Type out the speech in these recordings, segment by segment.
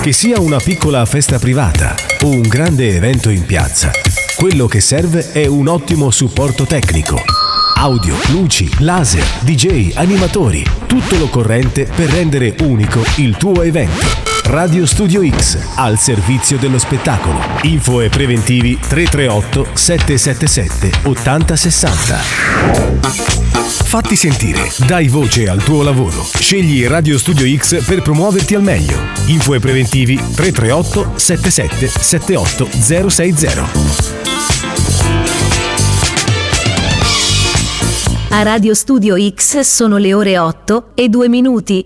Che sia una piccola festa privata o un grande evento in piazza, quello che serve è un ottimo supporto tecnico. Audio, luci, laser, DJ, animatori, tutto l'occorrente per rendere unico il tuo evento. Radio Studio X, al servizio dello spettacolo. Info e preventivi 338 777 8060. Fatti sentire, dai voce al tuo lavoro. Scegli Radio Studio X per promuoverti al meglio. Info e preventivi 338 77 78 060. A Radio Studio X sono le ore 8:02.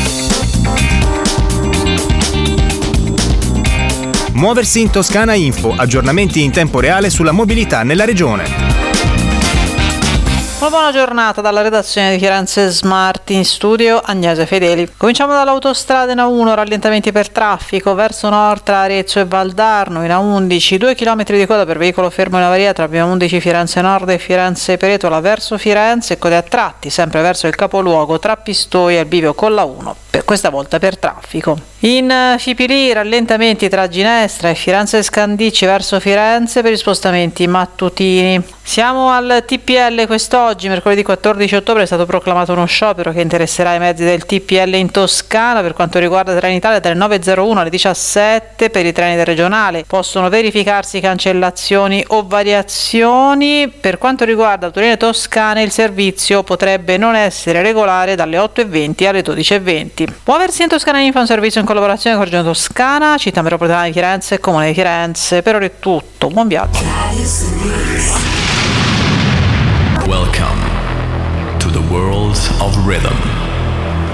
Muoversi in Toscana Info, aggiornamenti in tempo reale sulla mobilità nella regione. Una buona giornata dalla redazione di Firenze Smart, in studio Agnese Fedeli. Cominciamo dall'autostrada in A1, rallentamenti per traffico verso nord tra Arezzo e Valdarno, in A11 2 km di coda per veicolo fermo in avaria tra A11 Firenze Nord e Firenze Peretola verso Firenze, e code a tratti sempre verso il capoluogo tra Pistoia e il bivio con la 1, questa volta per traffico. In Fipili rallentamenti tra Ginestra e Firenze Scandicci verso Firenze per gli spostamenti mattutini. Siamo al TPL. Quest'oggi, mercoledì 14 ottobre, è stato proclamato uno sciopero che interesserà i mezzi del TPL in Toscana per quanto riguarda Trenitalia dalle 9.01 alle 17 per i treni del regionale. Possono verificarsi cancellazioni o variazioni. Per quanto riguarda Autolinee Toscane, il servizio potrebbe non essere regolare dalle 8.20 alle 12.20. Muoversi in Toscana Info è un servizio in collaborazione con Regione Toscana, Città Metropolitana di Firenze e Comune di Firenze. Per ora è tutto, buon viaggio. Welcome to the world of rhythm.